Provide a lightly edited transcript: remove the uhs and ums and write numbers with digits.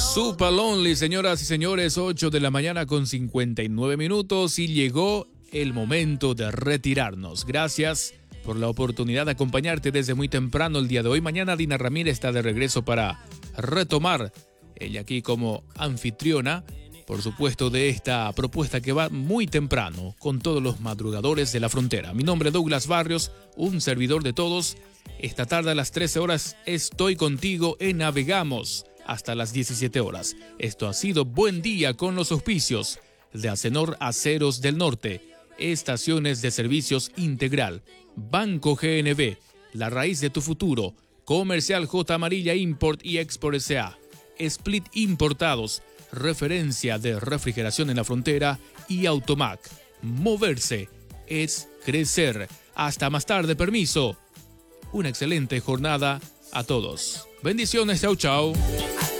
Super Lonely, señoras y señores, 8 de la mañana con 59 minutos y llegó el momento de retirarnos. Gracias por la oportunidad de acompañarte desde muy temprano el día de hoy. Mañana Dina Ramírez está de regreso para retomar, ella aquí como anfitriona, por supuesto, de esta propuesta que va muy temprano con todos los madrugadores de la frontera. Mi nombre es Douglas Barrios, un servidor de todos. Esta tarde a las 13 horas estoy contigo en Navegamos hasta las 17 horas. Esto ha sido Buen Día con los auspicios de Acenor Aceros del Norte, Estaciones de Servicios Integral, Banco GNB, La Raíz de tu Futuro, Comercial J. Amarilla Import y Export S.A., Split Importados, referencia de refrigeración en la frontera, y Automac. Moverse es crecer. Hasta más tarde, permiso. Una excelente jornada a todos. Bendiciones, chau chau.